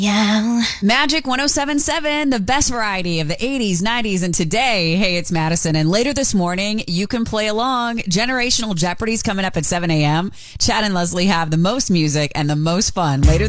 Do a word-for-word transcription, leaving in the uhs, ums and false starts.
Yeah. Magic one oh seven point seven, the best variety of the eighties, nineties, and today. Hey, it's Madison. And later this morning, you can play along. Generational Jeopardy's coming up at seven a.m. Chad and Leslie have the most music and the most fun later this